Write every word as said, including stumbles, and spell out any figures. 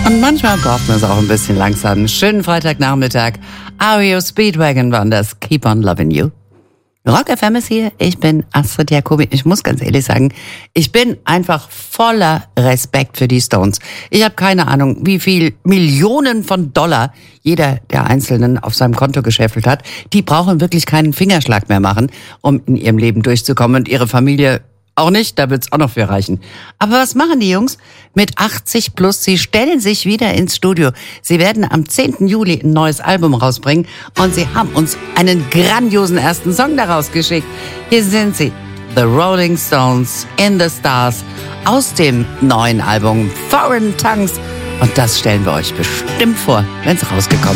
Und manchmal braucht man es auch ein bisschen langsam. Schönen Freitagnachmittag. R E O Speedwagon waren das. Keep on loving you. Rock F M ist hier. Ich bin Astrid Jacobi. Ich muss ganz ehrlich sagen, ich bin einfach voller Respekt für die Stones. Ich habe keine Ahnung, wie viel Millionen von Dollar jeder der Einzelnen auf seinem Konto gescheffelt hat. Die brauchen wirklich keinen Fingerschlag mehr machen, um in ihrem Leben durchzukommen, und ihre Familie auch nicht, da wird's auch noch für reichen. Aber was machen die Jungs mit achtzig plus? Sie stellen sich wieder ins Studio. Sie werden am zehnten Juli ein neues Album rausbringen und sie haben uns einen grandiosen ersten Song daraus geschickt. Hier sind sie, The Rolling Stones in the Stars, aus dem neuen Album Foreign Tongues. Und das stellen wir euch bestimmt vor, wenn's rausgekommen ist.